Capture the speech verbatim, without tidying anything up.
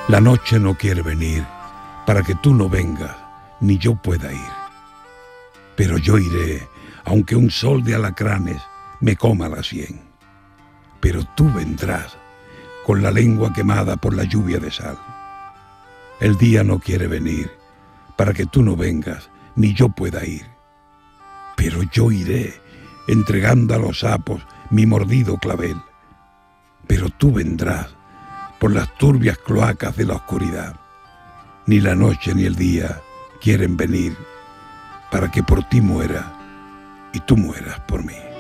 La noche no quiere venir para que tú no vengas, ni yo pueda ir. Pero yo iré, aunque un sol de alacranes me coma la sien. Pero tú vendrás, con la lengua quemada por la lluvia de sal. El día no quiere venir para que tú no vengas, ni yo pueda ir. Pero yo iré, entregando a los sapos mi mordido clavel. Pero tú vendrás por las turbias cloacas de la oscuridad. Ni la noche ni el día quieren venir para que por ti muera y tú mueras por mí.